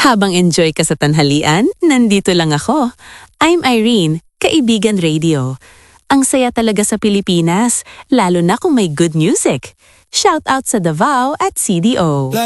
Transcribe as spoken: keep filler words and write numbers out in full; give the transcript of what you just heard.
Habang enjoy ka sa tanghalian, nandito lang ako. I'm Irene, Kaibigan Radio. Ang saya talaga sa Pilipinas, lalo na kung may good music. Shout out sa Davao at C D O.